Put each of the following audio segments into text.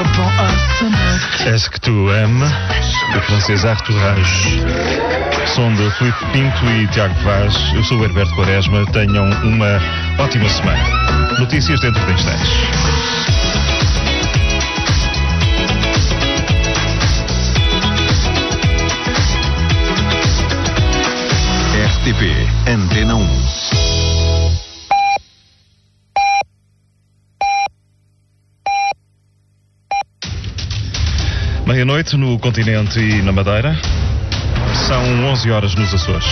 Est-ce que tu aimes? O francês Arthur Rage. Som de Filipe Pinto e Tiago Vaz. Eu sou o Herberto Quaresma. Tenham uma ótima semana. Notícias dentro de instantes. RTP Antena 1. Meia-noite no continente e na Madeira. São 11 horas nos Açores.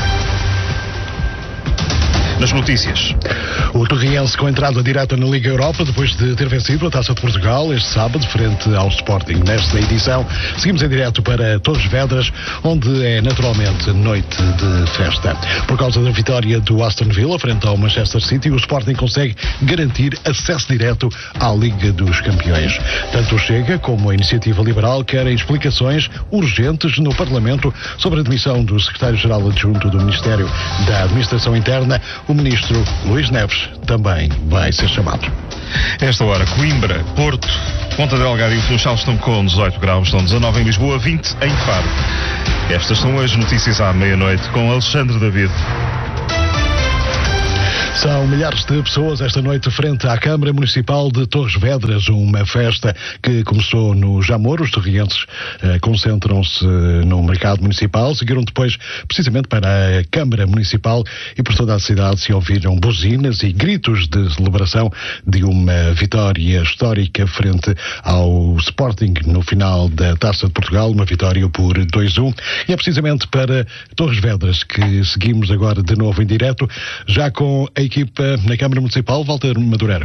Nas notícias. O Torriense com entrada direta na Liga Europa depois de ter vencido a Taça de Portugal este sábado frente ao Sporting. Nesta edição seguimos em direto para Torres Vedras, onde é naturalmente noite de festa. Por causa da vitória do Aston Villa frente ao Manchester City, o Sporting consegue garantir acesso direto à Liga dos Campeões. Tanto o Chega como a Iniciativa Liberal querem explicações urgentes no Parlamento sobre a demissão do secretário-geral adjunto do Ministério da Administração Interna. O ministro Luís Neves também vai ser chamado. Esta hora, Coimbra, Porto, Ponta Delgada e o Funchal estão com 18 graus, estão 19 em Lisboa, 20 em Faro. Estas são as notícias à meia-noite com Alexandre David. São milhares de pessoas esta noite frente à Câmara Municipal de Torres Vedras, uma festa que começou no Jamor. Os torrienses concentram-se no mercado municipal, seguiram depois precisamente para a Câmara Municipal e por toda a cidade se ouviram buzinas e gritos de celebração de uma vitória histórica frente ao Sporting no final da Taça de Portugal, uma vitória por 2-1. E é precisamente para Torres Vedras que seguimos agora de novo em direto, já com a equipa na Câmara Municipal. Walter Madureira.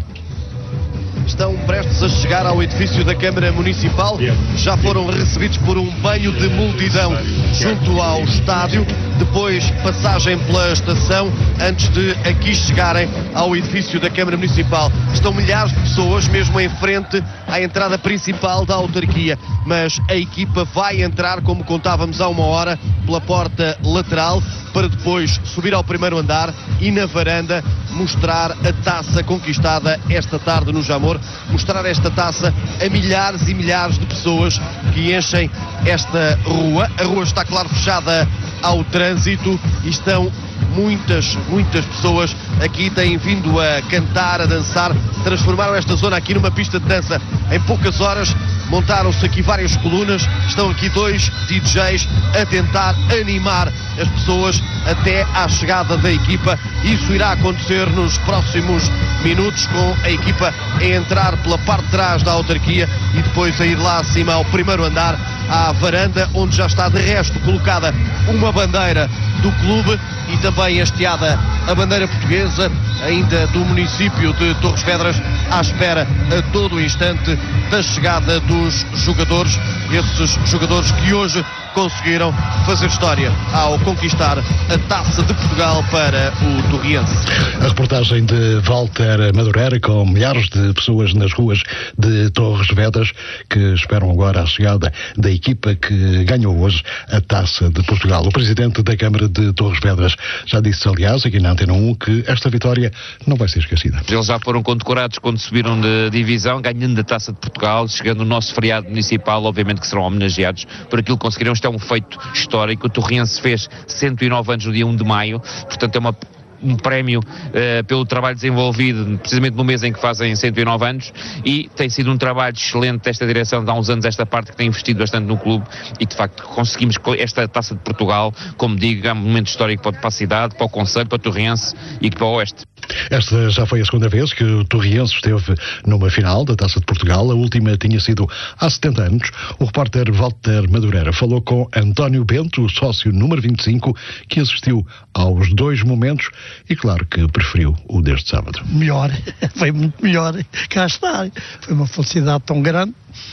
Estão prestes a chegar ao edifício da Câmara Municipal. Já foram recebidos por um banho de multidão junto ao estádio. Depois passagem pela estação antes de aqui chegarem ao edifício da Câmara Municipal. Estão milhares de pessoas mesmo em frente à entrada principal da autarquia. Mas a equipa vai entrar, como contávamos há uma hora, pela porta lateral, para depois subir ao primeiro andar e na varanda mostrar a taça conquistada esta tarde no Jamor, mostrar esta taça a milhares e milhares de pessoas que enchem esta rua. A rua está, claro, fechada ao trânsito e estão muitas pessoas aqui, têm vindo a cantar, a dançar, transformaram esta zona aqui numa pista de dança. Em poucas horas montaram-se aqui várias colunas, estão aqui dois DJs a tentar animar as pessoas até à chegada da equipa. Isso irá acontecer nos próximos minutos, com a equipa a entrar pela parte de trás da autarquia e depois a ir lá acima ao primeiro andar, à varanda, onde já está de resto colocada uma bandeira do clube e também hasteada a bandeira portuguesa, ainda do município de Torres Vedras, à espera a todo o instante da chegada dos jogadores, esses jogadores que hoje conseguiram fazer história ao conquistar a Taça de Portugal para o Torriense. A reportagem de Walter Madureira, com milhares de pessoas nas ruas de Torres Vedras que esperam agora a chegada da equipa que ganhou hoje a Taça de Portugal. O presidente da Câmara de Torres Vedras já disse, aliás, aqui na Antena 1, que esta vitória não vai ser esquecida. Eles já foram condecorados quando subiram de divisão, ganhando a Taça de Portugal, chegando o nosso feriado municipal, obviamente que serão homenageados por aquilo que conseguiram. Isto é um feito histórico. O Torriense fez 109 anos no dia 1 de maio, portanto é um prémio pelo trabalho desenvolvido precisamente no mês em que fazem 109 anos, e tem sido um trabalho excelente desta direção de há uns anos, esta parte que tem investido bastante no clube, e de facto conseguimos esta Taça de Portugal, como digo, é um momento histórico para a cidade, para o concelho, para o Torriense e para o Oeste. Esta já foi a segunda vez que o Torriense esteve numa final da Taça de Portugal. A última tinha sido há 70 anos. O repórter Walter Madureira falou com António Bento, o sócio número 25, que assistiu aos dois momentos e, claro, que preferiu o deste sábado. Melhor, foi muito melhor cá estar. Foi uma felicidade tão grande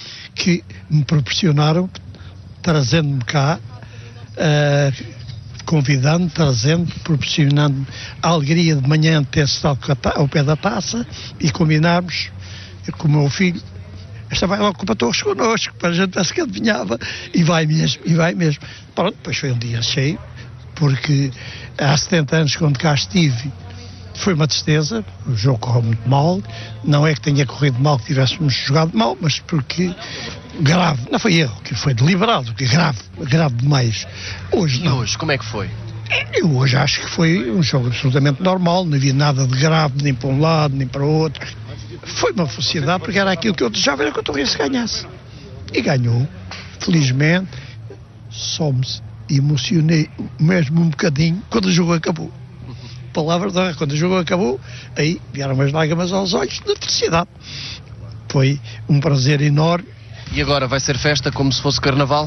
que me proporcionaram, trazendo-me cá, convidando, trazendo, proporcionando a alegria de manhã ter estado ao pé da taça e combinarmos com o meu filho. Esta vai logo para todos connosco, para a gente ver que adivinhava, e vai mesmo. Pronto, depois foi um dia cheio, porque há 70 anos, quando cá estive, Foi uma tristeza, o jogo correu muito mal, não é que tenha corrido mal que tivéssemos jogado mal, mas porque grave, não foi erro, que foi deliberado, que grave demais. Hoje não. E hoje, como é que foi? Eu hoje acho que foi um jogo absolutamente normal, não havia nada de grave, nem para um lado, nem para o outro. Foi uma felicidade, porque era aquilo que eu desejava, era que o Torrense ganhasse. E ganhou, felizmente, só me emocionei mesmo um bocadinho quando o jogo acabou. Palavras de honra, quando o jogo acabou, aí vieram umas lágrimas aos olhos de felicidade. Foi um prazer enorme. E agora vai ser festa como se fosse carnaval?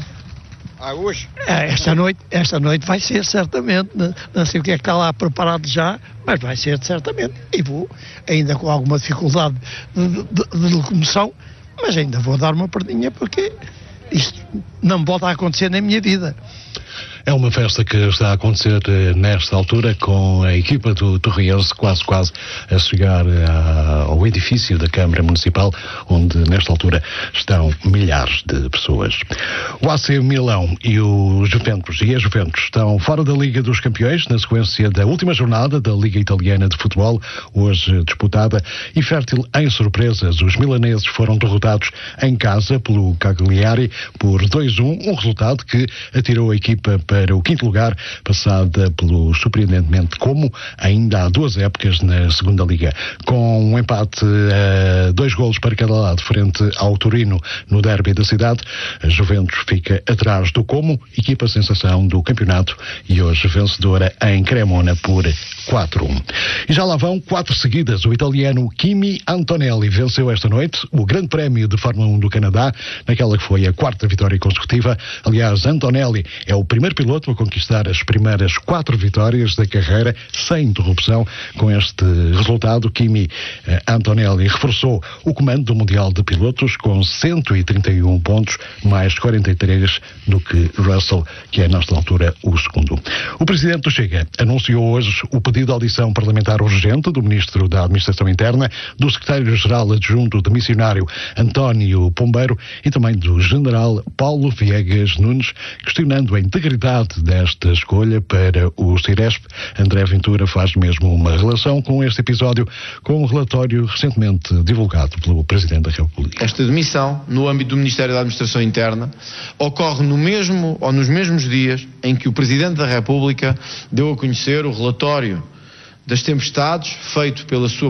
Hoje? Esta noite vai ser certamente, não sei o que é que está lá preparado já, mas vai ser certamente. E vou, ainda com alguma dificuldade de locomoção, mas ainda vou dar uma perdinha porque isto não volta a acontecer na minha vida. É uma festa que está a acontecer nesta altura com a equipa do Torrense quase a chegar ao edifício da Câmara Municipal, onde nesta altura estão milhares de pessoas. O AC Milão e a Juventus estão fora da Liga dos Campeões na sequência da última jornada da Liga Italiana de Futebol, hoje disputada, e fértil em surpresas. Os milaneses foram derrotados em casa pelo Cagliari por 2-1, um resultado que atirou a equipa para o quinto lugar, passada pelo surpreendentemente Como ainda há 2 épocas na segunda liga. Com um empate a 2 golos para cada lado frente ao Torino no derby da cidade, a Juventus fica atrás do Como, equipa sensação do campeonato e hoje vencedora em Cremona por 4-1. E já lá vão 4 seguidas. O italiano Kimi Antonelli venceu esta noite o Grande Prémio de Fórmula 1 do Canadá, naquela que foi a 4ª vitória consecutiva. Aliás, Antonelli é o primeiro piloto a conquistar as primeiras 4 vitórias da carreira sem interrupção. Com este resultado, Kimi Antonelli reforçou o comando do Mundial de Pilotos com 131 pontos, mais 43 do que Russell, que é nesta altura o segundo. O Presidente do Chega anunciou hoje o pedido de audição parlamentar urgente do Ministro da Administração Interna, do Secretário-Geral Adjunto de Missionário António Pombeiro e também do General Paulo Viegas Nunes, questionando a integridade desta escolha para o Ciresp. André Ventura faz mesmo uma relação com este episódio com um relatório recentemente divulgado pelo Presidente da República. Esta demissão, no âmbito do Ministério da Administração Interna, ocorre no mesmo ou nos mesmos dias em que o Presidente da República deu a conhecer o relatório das tempestades, feito pelo seu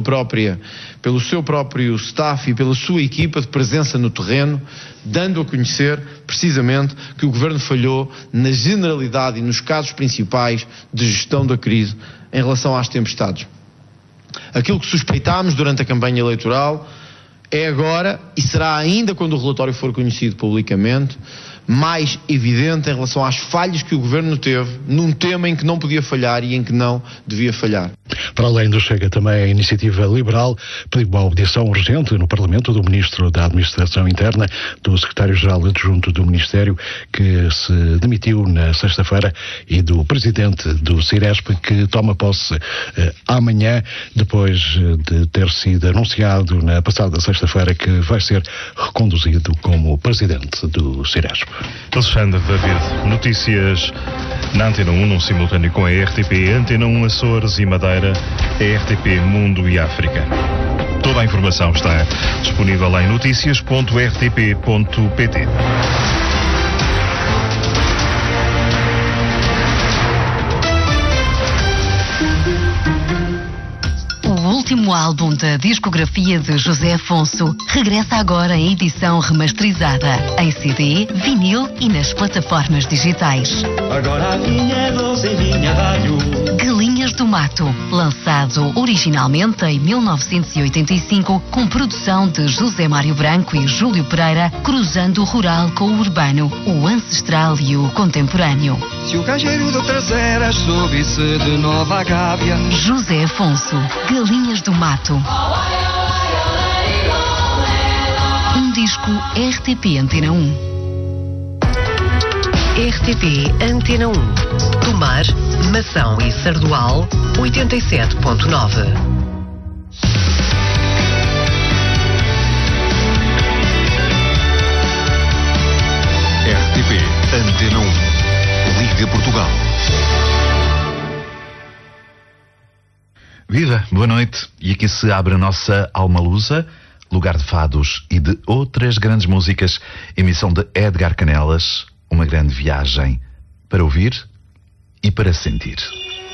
próprio staff e pela sua equipa de presença no terreno, dando a conhecer precisamente que o Governo falhou na generalidade e nos casos principais de gestão da crise em relação às tempestades. Aquilo que suspeitámos durante a campanha eleitoral é agora, e será ainda quando o relatório for conhecido publicamente, mais evidente em relação às falhas que o Governo teve num tema em que não podia falhar e em que não devia falhar. Para além do Chega, também a Iniciativa Liberal pediu uma audição urgente no Parlamento do Ministro da Administração Interna, do Secretário-Geral Adjunto do Ministério, que se demitiu na sexta-feira, e do Presidente do Ciresp, que toma posse amanhã, depois de ter sido anunciado na passada sexta-feira que vai ser reconduzido como Presidente do Ciresp. Alexandre David, notícias na Antena 1, num simultâneo com a RTP, Antena 1 Açores e Madeira, a RTP Mundo e África. Toda a informação está disponível em noticias.rtp.pt. O último álbum da discografia de José Afonso regressa agora em edição remasterizada, em CD, vinil e nas plataformas digitais. Agora a minha doce minha rádio. Galinhas do Mato, lançado originalmente em 1985, com produção de José Mário Branco e Júlio Pereira, cruzando o rural com o urbano, o ancestral e o contemporâneo. Se o cajeiro do Traseiras subisse de Nova Gávea. José Afonso, Galinhas do Mato. Um disco RTP Antena 1. RTP Antena 1. Tomar, Mação e Sardual, 87.9. RTP Antena 1. Liga Portugal. Viva, boa noite. E aqui se abre a nossa Alma Lusa, lugar de fados e de outras grandes músicas, emissão de Edgar Canelas, uma grande viagem para ouvir e para sentir.